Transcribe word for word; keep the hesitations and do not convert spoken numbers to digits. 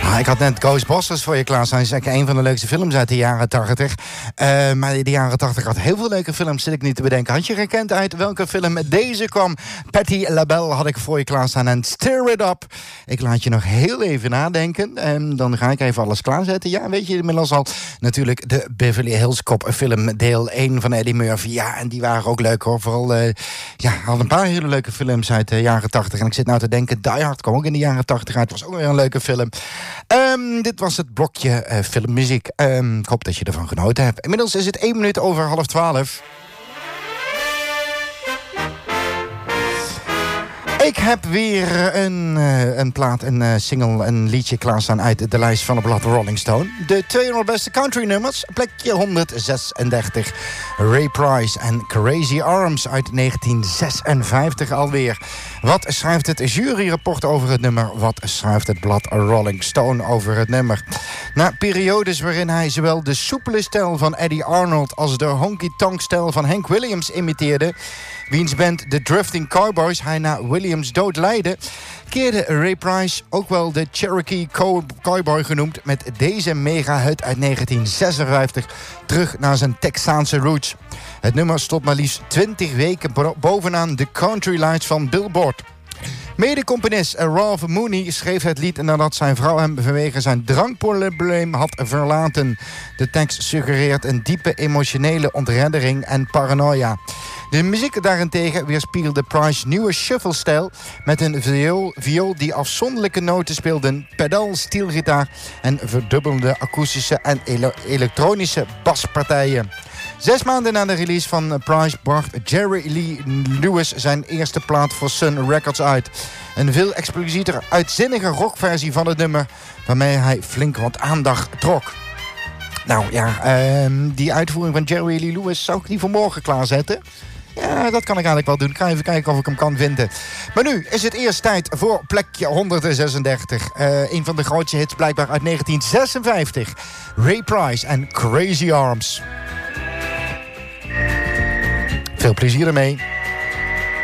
Ja, ik had net Ghostbusters voor je klaarstaan. Dat is eigenlijk een van de leukste films uit de jaren tachtig. Uh, maar de jaren tachtig had heel veel leuke films, zit ik niet te bedenken. Had je gekend uit welke film deze kwam? Patti LaBelle had ik voor je klaarstaan en Stir It Up. Ik laat je nog heel even nadenken. En dan ga ik even alles klaarzetten. Ja, weet je inmiddels al. Natuurlijk de Beverly Hills Cop film deel één van Eddie Murphy. Ja, en die waren ook leuk hoor. Vooral, uh, ja, had een paar hele leuke films uit de jaren tachtig. En ik zit nou te denken, Die Hard kwam ook in de jaren tachtig uit. Was ook weer een leuke film. Um, dit was het blokje uh, filmmuziek. Um, ik hoop dat je ervan genoten hebt. Inmiddels is het één minuut over half twaalf. Ik heb weer een, uh, een plaat, een uh, single, een liedje klaarstaan uit de lijst van het blad Rolling Stone. De tweehonderd beste country nummers, plekje honderdzesendertig. Ray Price en Crazy Arms uit negentien zesenvijftig alweer. Wat schrijft het juryrapport over het nummer? Wat schrijft het blad Rolling Stone over het nummer? Na periodes waarin hij zowel de soepele stijl van Eddie Arnold als de honky-tonk stijl van Hank Williams imiteerde, wiens band de Drifting Cowboys hij na Williams dood leidde, keerde Ray Price, ook wel de Cherokee Cowboy genoemd, met deze mega-hit uit negentien zesenvijftig terug naar zijn Texaanse roots. Het nummer stond maar liefst twintig weken bovenaan de country lights van Billboard. Mede-componist Ralph Mooney schreef het lied nadat zijn vrouw hem vanwege zijn drankprobleem had verlaten. De tekst suggereert een diepe emotionele ontreddering en paranoia. De muziek daarentegen weerspiegelde Price's nieuwe shuffle-stijl met een viool, viool die afzonderlijke noten speelde, een pedal, steelgitaar en verdubbelde akoestische en ele- elektronische baspartijen. Zes maanden na de release van Price bracht Jerry Lee Lewis zijn eerste plaat voor Sun Records uit. Een veel explicieter, uitzinnige rockversie van het nummer, waarmee hij flink wat aandacht trok. Nou ja, uh, die uitvoering van Jerry Lee Lewis zou ik die voor morgen klaarzetten. Ja, dat kan ik eigenlijk wel doen. Ik ga even kijken of ik hem kan vinden. Maar nu is het eerst tijd voor plekje honderdzesendertig. Uh, een van de grootste hits blijkbaar uit negentien zesenvijftig. Ray Price en Crazy Arms. Veel plezier ermee.